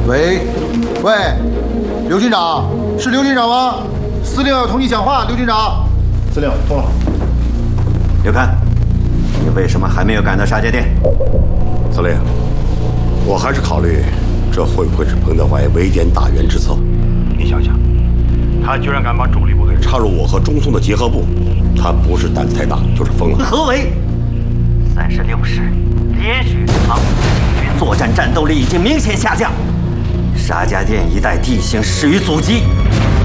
喂，喂，刘军长，是刘军长吗？司令要同你讲话，刘军长。司令，通了。 刘戡，你为什么还没有赶到沙家店？ 司令，我还是考虑，这会不会是彭德怀围歼大员之策？你想想，他居然敢把主力部队插入我和中松的结合部，他不是胆子太大，就是疯了。 何为？36师连续长敌军作战战斗力已经明显下降，沙家店一带地形适于阻击，